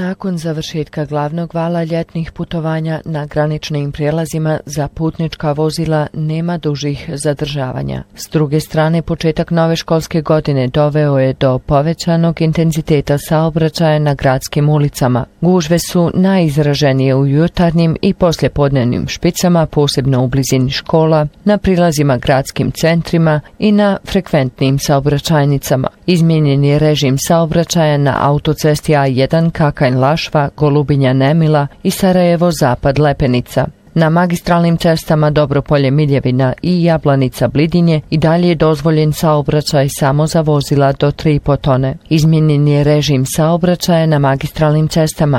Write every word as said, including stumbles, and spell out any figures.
Nakon završetka glavnog vala ljetnih putovanja na graničnim prijelazima za putnička vozila nema dužih zadržavanja. S druge strane, početak nove školske godine doveo je do povećanog intenziteta saobraćaja na gradskim ulicama. Gužve su najizraženije u jutarnjim i poslijepodnevnim špicama, posebno u blizini škola, na prilazima gradskim centrima i na frekventnim saobraćajnicama. Izmijenjen je režim saobraćaja na autocesti A jedan Kakanj-Lašva, Golubinja-Nemila i Sarajevo-Zapad-Lepenica. Na magistralnim cestama Dobropolje-Miljevina i Jablanica-Blidinje i dalje je dozvoljen saobraćaj samo za vozila do tri i po tone. Izmijenjen je režim saobraćaja na magistralnim cestama